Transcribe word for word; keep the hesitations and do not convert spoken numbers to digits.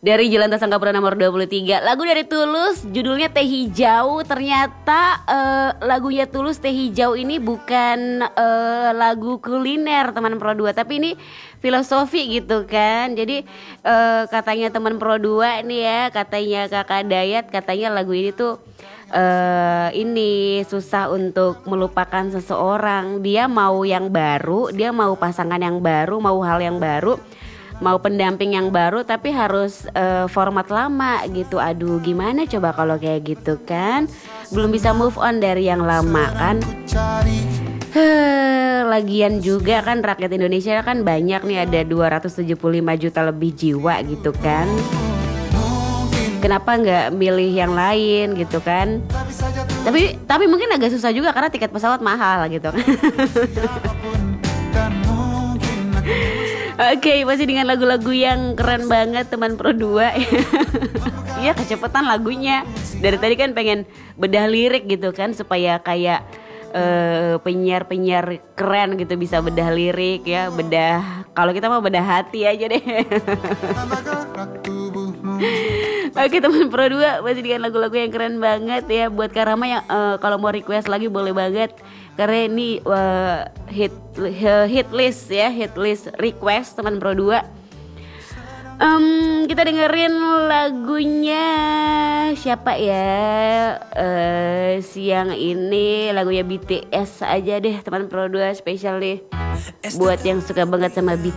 Dari Jelantah Sangkapura nomor dua puluh tiga. Lagu dari Tulus, judulnya Teh Hijau. Ternyata uh, lagunya Tulus Teh Hijau ini bukan uh, lagu kuliner teman Pro dua, tapi ini filosofi gitu kan. Jadi uh, katanya teman Pro dua nih ya, katanya Kakak Dayat, katanya lagu ini tuh uh, ini susah untuk melupakan seseorang. Dia mau yang baru, dia mau pasangan yang baru, mau hal yang baru, mau pendamping yang baru, tapi harus uh, format lama gitu. Aduh, gimana coba kalau kayak gitu kan? Belum bisa move on dari yang lama kan? Huh, lagian juga kan rakyat Indonesia kan banyak nih, ada dua ratus tujuh puluh lima juta lebih jiwa gitu kan. Kenapa nggak milih yang lain gitu kan? Tapi tapi mungkin agak susah juga karena tiket pesawat mahal gitu. Oke, okay, masih dengan lagu-lagu yang keren banget teman Pro dua. Iya, kecepatan lagunya. Dari tadi kan pengen bedah lirik gitu kan, supaya kayak uh, penyiar-penyiar keren gitu, bisa bedah lirik ya, bedah. Kalau kita mau bedah hati aja deh. Oke teman Pro dua, masih dengan lagu-lagu yang keren banget ya. Buat Kak Rama yang uh, kalau mau request lagi boleh banget, karena ini uh, hit hit list ya, hit list request teman Pro dua. Um, kita dengerin lagunya siapa ya? Uh, siang ini lagunya B T S aja deh teman Pro dua, spesial nih buat yang suka banget sama B T S.